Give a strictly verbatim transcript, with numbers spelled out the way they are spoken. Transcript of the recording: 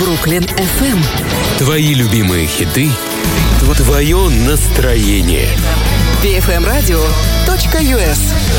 Бруклин эф эм. Твои любимые хиты, твое настроение. би эф эм радио точка ю эс